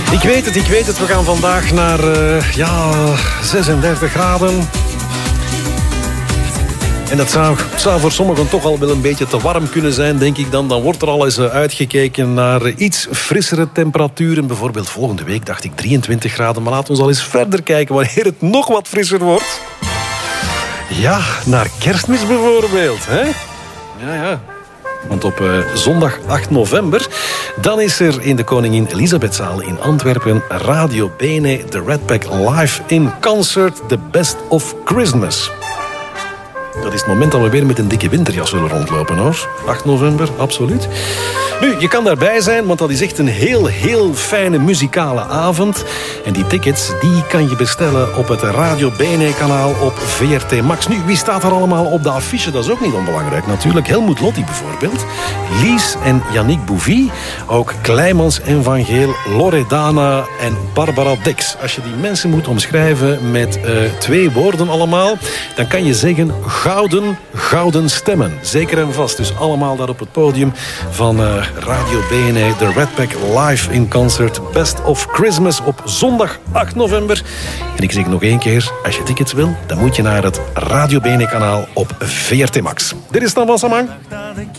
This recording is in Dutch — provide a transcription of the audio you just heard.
Ik weet het. We gaan vandaag naar 36 graden. En dat zou voor sommigen toch al wel een beetje te warm kunnen zijn, denk ik dan. Dan wordt er al eens uitgekeken naar iets frissere temperaturen. Bijvoorbeeld volgende week dacht ik 23 graden. Maar laten we eens al eens verder kijken wanneer het nog wat frisser wordt. Ja, naar Kerstmis bijvoorbeeld. Hè? Ja. Want op zondag 8 november... dan is er in de Koningin Elisabethzaal in Antwerpen... Radio Bene, de Red Pack live in concert... The Best of Christmas. Dat is het moment dat we weer met een dikke winterjas zullen rondlopen, hoor. 8 november, absoluut. Nu, je kan daarbij zijn, want dat is echt een heel fijne muzikale avond. En die tickets, die kan je bestellen op het Radio Bene-kanaal op VRT Max. Nu, wie staat er allemaal op de affiche? Dat is ook niet onbelangrijk, natuurlijk. Helmoet Lotti bijvoorbeeld. Lies en Yannick Bouvy. Ook Kleimans en Van Geel, Loredana en Barbara Dex. Als je die mensen moet omschrijven met 2 woorden allemaal... dan kan je zeggen gouden stemmen. Zeker en vast. Dus allemaal daar op het podium van... Radio BNE, de Red Pack live in concert Best of Christmas op zondag 8 november. En ik zeg nog 1 keer, als je tickets wil, dan moet je naar het Radio BNE kanaal op VRT Max. Dit is Dan Wassamang.